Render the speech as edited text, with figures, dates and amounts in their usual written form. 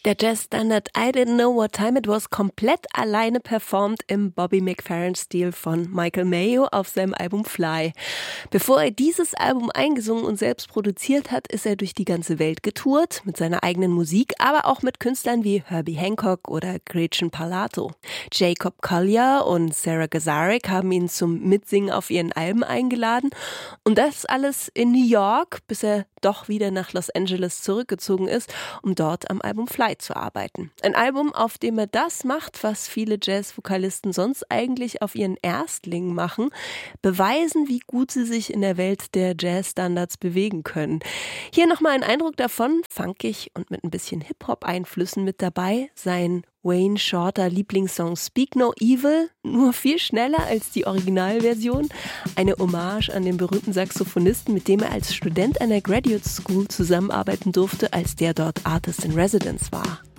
Der Jazzstandard I Didn't Know What Time It Was komplett alleine performt im Bobby McFerrin-Stil von Michael Mayo auf seinem Album Fly. Bevor er dieses Album eingesungen und selbst produziert hat, ist er durch die ganze Welt getourt mit seiner eigenen Musik, aber auch mit Künstlern wie Herbie Hancock oder Gretchen Parlato. Jacob Collier und Sarah Gazarek haben ihn zum Mitsingen auf ihren Alben eingeladen und das alles in New York, bis er doch wieder nach Los Angeles zurückgezogen ist, um dort am Album Fly zu arbeiten. Ein Album, auf dem er das macht, was viele Jazz-Vokalisten sonst eigentlich auf ihren Erstlingen machen, beweisen, wie gut sie sich in der Welt der Jazz-Standards bewegen können. Hier nochmal ein Eindruck davon, funkig und mit ein bisschen Hip-Hop-Einflüssen mit dabei, sein Wayne Shorter Lieblingssong Speak No Evil, nur viel schneller als die Originalversion. Eine Hommage an den berühmten Saxophonisten, mit dem er als Student einer Graduate School zusammenarbeiten durfte, als der dort Artist in Residence war.